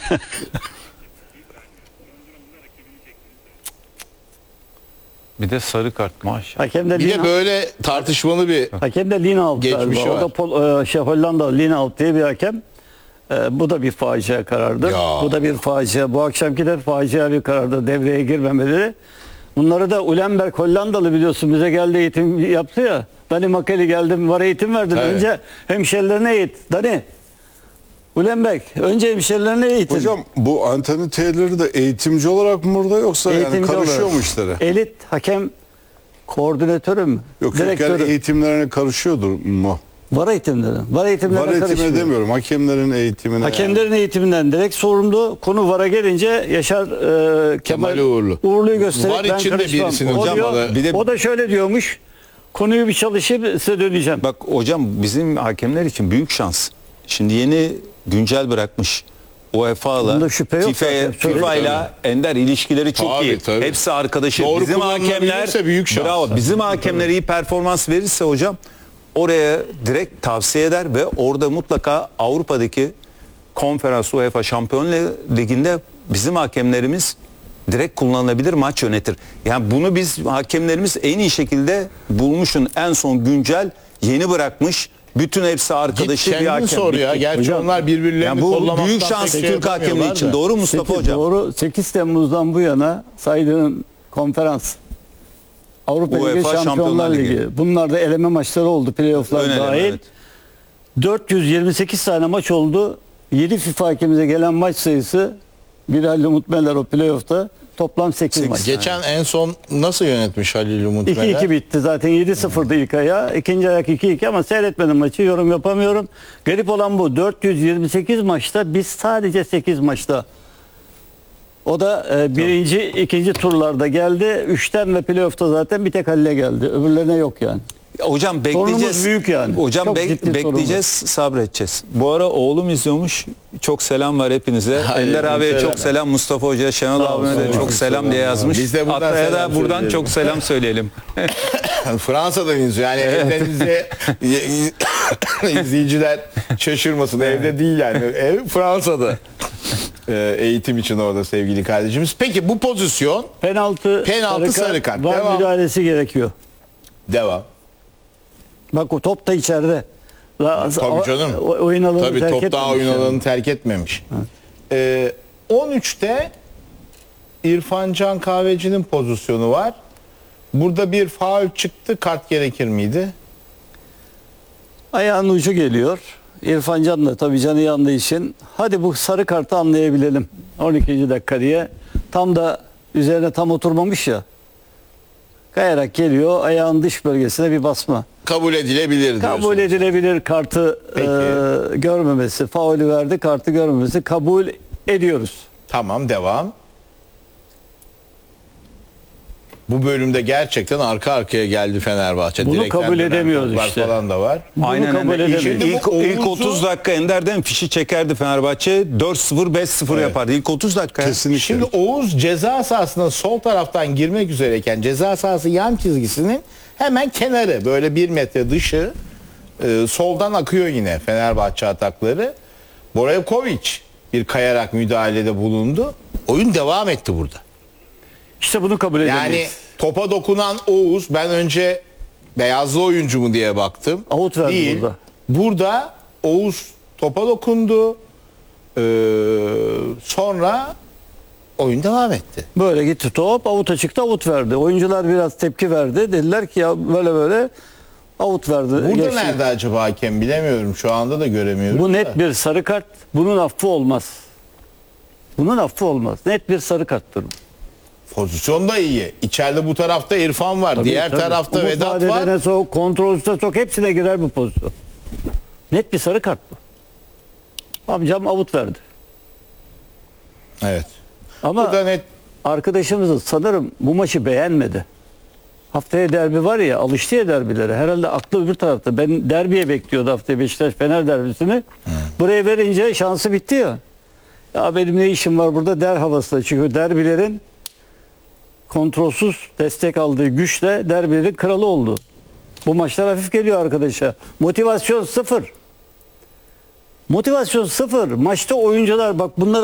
Bir de sarı kart maşallah. Hakem de Bir de böyle tartışmalı bir Hakem de Linhout geçmişi galiba. O da Hollanda Linhout diye bir hakem. Bu da bir facia karardır. Ya. Bu da bir facia. Bu akşamki de facia bir karardır. Devreye girmemeleri. Bunları da Ulenberg Hollandalı biliyorsun, bize geldi, eğitim yaptı ya. Dani Makeli geldi, var eğitim verdi. Evet. Önce hemşerilerine eğit. Dani Ulenberg önce hemşerilerine eğitin. Hocam bu Anthony Taylor'ı da eğitimci olarak mı burada, yoksa yani Eğitimci karışıyor olarak. mu işlere? Elit hakem koordinatörü mü? Yok yani Direktörü. eğitimlerine karışıyordur mu? Var eğitimleri. Var Var eğitimlerine eğitime karışmıyor. demiyorum, hakemlerin eğitimine. Hakemlerin eğitiminden direkt sorumlu. Konu VAR'a gelince Yaşar Kemal Uğurlu'yu gösterip VAR ben için de karışmam. birisini O hocam diyor, o da- bir de- o da şöyle diyormuş. Konuyu bir çalışıp size döneceğim. Bak hocam, bizim hakemler için büyük şans. Şimdi yeni güncel bırakmış UEFA'la Bunda şüphe yok zaten. FIFA'yla Ender ilişkileri çok Tabii, iyi. tabii. Hepsi arkadaşı. Doğru Bizim kullanılabilirse hakemler büyük şans. bravo. Bizim hakemler iyi performans verirse hocam oraya direkt tavsiye eder ve orada mutlaka Avrupa'daki konferans UEFA Şampiyonlar Ligi'nde bizim hakemlerimiz direkt kullanılabilir, maç yönetir. Yani bunu biz hakemlerimiz en iyi şekilde bulmuşun, en son güncel yeni bırakmış. Bütün hepsi arkadaşı bir kendin hakem. sor ya. Bitti. Gerçi Hocam, onlar birbirlerini Yani bu kollamaktan büyük pek şans şey Türk hakemliği yapamıyorlar için. da. Doğru Mustafa hocam? Doğru. 8 Temmuz'dan bu yana saydığım konferans, Avrupa Ligi, UEFA Şampiyonlar Ligi. Bunlar da eleme maçları oldu, playofflar Ön eleme, dahil. evet. 428 tane maç oldu. 7 FIFA hakemimize gelen maç sayısı, bir Halil Umut Meler o playoff'ta toplam 8 maç. Geçen en son nasıl yönetmiş Halil Umut Meler? 2-2 bitti zaten, 7-0'dı ilk ayağı. İkinci ayak 2-2 ama seyretmedim maçı, yorum yapamıyorum. Garip olan bu, 428 maçta biz sadece 8 maçta. O da birinci, ikinci turlarda geldi. 3'ten ve playoff'ta zaten bir tek Halil'e geldi. Öbürlerine yok yani. Hocam bekleyeceğiz. Sorunumuz büyük yani. Hocam Çok ciddi bekleyeceğiz, sabredeceğiz. Bu ara oğlum izliyormuş. Çok selam var hepinize. Hayır, Ender abiye selam. çok selam. Mustafa Hoca, Şenol Sağ abime de olsun. çok selam diye yazmış. Biz de buradan Atay'a selam da buradan söyleyelim. çok selam söyleyelim. Fransa'dan izliyor. Yani evlerinize izleyiciler şaşırmasın. Evde değil yani. Ev Fransa'da. Eğitim için orada sevgili kardeşimiz. Peki bu pozisyon Penaltı, sarı kart. var Devam. müdahalesi gerekiyor. Devam. Bak o top da içeride. Tabii canım. Oyun alanı Tabii terk top daha etmemiş oyun yani. alanını terk etmemiş. 13'te İrfan Can Kahveci'nin pozisyonu var. Burada bir faul çıktı. Kart gerekir miydi? Ayağının ucu geliyor. İrfan Can da tabii canı yandığı için hadi bu sarı kartı anlayabilelim. 12. dakika diye. Tam da üzerine tam oturmamış ya. Kayarak geliyor, ayağın dış bölgesine bir basma. Kabul edilebilir diyorsun. Kabul edilebilir, kartı görmemesi. Faulü verdi, kartı görmemesi. Kabul ediyoruz. Tamam, devam. Bu bölümde gerçekten arka arkaya geldi Fenerbahçe. Bunu Direkten kabul dönen edemiyoruz toplar işte. falan da var. Bunu Aynen kabul öyle. edemeyiz. İlk 30 dakika Ender'den fişi çekerdi Fenerbahçe. 4-0, 5-0 yapardı. İlk 30 dakika. Kesinlikle. Şimdi Oğuz ceza sahasına sol taraftan girmek üzereyken ceza sahası yan çizgisinin hemen kenarı, böyle 1 metre dışı, soldan akıyor yine Fenerbahçe atakları. Borevkovic bir kayarak müdahalede bulundu. Oyun devam etti burada. İşte bunu kabul edemeyiz. Yani topa dokunan Oğuz, ben önce beyazlı oyuncu mu diye baktım. Out verdi Değil. burada. Burada Oğuz topa dokundu. Sonra oyun devam etti. Böyle gitti top, avuta çıktı, avut verdi. Oyuncular biraz tepki verdi. Dediler ki ya böyle böyle avut verdi. Burada Geçti. nerede acaba hakem, bilemiyorum. Şu anda da göremiyorum. Bu da. net bir sarı kart. Bunun affı olmaz. Bunun affı olmaz. Net bir sarı karttır bu. Pozisyon da iyi. İçeride bu tarafta İrfan var. Tabii, Diğer tabii. tarafta Umut Vedat Vadeden'e var. sok, kontrolsüze sok, hepsine girer bu pozisyon. Net bir sarı kart bu. Amcam avut verdi. Evet. Ama Burada net. arkadaşımız sanırım bu maçı beğenmedi. Haftaya derbi var ya, alıştı ya derbilere. Herhalde aklı öbür tarafta. Ben derbiye bekliyordu haftaya, Beşiktaş-Fener derbisini. Buraya verince şansı bitti ya. Ya benim ne işim var burada der havasında. Çünkü derbilerin kontrolsüz destek aldığı güçle derbilerin kralı oldu. Bu maçlar hafif geliyor arkadaşa. Motivasyon sıfır. Motivasyon sıfır. Maçta oyuncular, bak bunlar